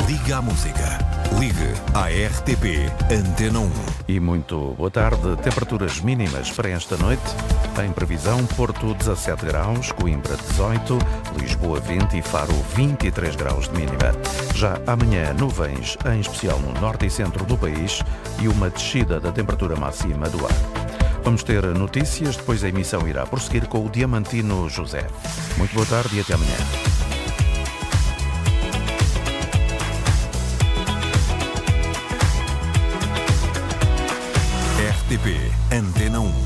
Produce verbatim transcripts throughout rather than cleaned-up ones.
Liga à música. Ligue à R T P Antena um. E muito boa tarde. Temperaturas mínimas para esta noite. Em previsão, Porto dezassete graus, Coimbra dezoito, Lisboa vinte e Faro vinte e três graus de mínima. Já amanhã, nuvens, em especial no norte e centro do país, e uma descida da temperatura máxima do ar. Vamos ter notícias, depois a emissão irá prosseguir com o Diamantino José. Muito boa tarde e até amanhã. R T P Antena um.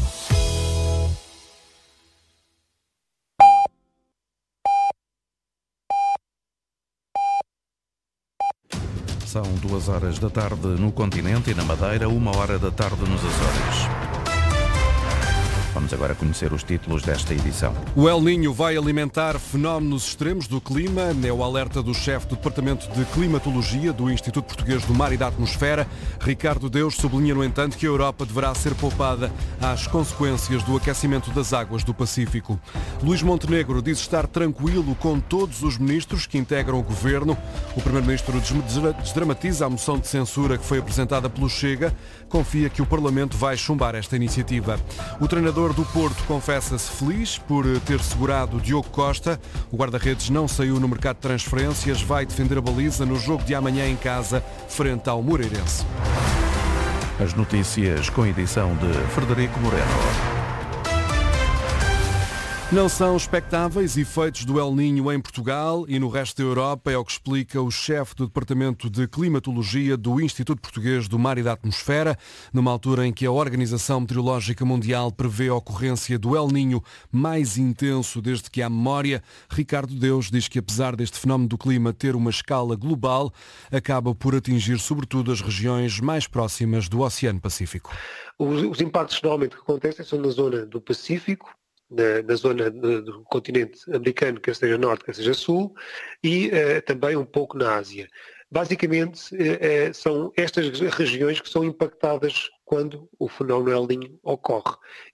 São duas horas da tarde no continente e na Madeira, uma hora da tarde nos Açores. Vamos agora conhecer os títulos desta edição. O El Niño vai alimentar fenómenos extremos do clima. É o alerta do chefe do Departamento de Climatologia do Instituto Português do Mar e da Atmosfera. Ricardo Deus sublinha, no entanto, que a Europa deverá ser poupada às consequências do aquecimento das águas do Pacífico. Luís Montenegro diz estar tranquilo com todos os ministros que integram o governo. O primeiro-ministro desdramatiza a moção de censura que foi apresentada pelo Chega. Confia que o Parlamento vai chumbar esta iniciativa. O treinador do Porto confessa-se feliz por ter segurado Diogo Costa. O guarda-redes não saiu no mercado de transferências, vai defender a baliza no jogo de amanhã em casa, frente ao Moreirense. As notícias com edição de Frederico Moreno. Não são expectáveis efeitos do El Niño em Portugal e no resto da Europa, é o que explica o chefe do Departamento de Climatologia do Instituto Português do Mar e da Atmosfera, numa altura em que a Organização Meteorológica Mundial prevê a ocorrência do El Niño mais intenso desde que há memória. Ricardo Deus diz que, apesar deste fenómeno do clima ter uma escala global, acaba por atingir sobretudo as regiões mais próximas do Oceano Pacífico. Os, os impactos normalmente que acontecem são na zona do Pacífico, Na, na zona do, do continente americano, quer seja norte, quer seja sul, e uh, também um pouco na Ásia. Basicamente, uh, uh, são estas regiões que são impactadas quando o fenómeno El Niño ocorre.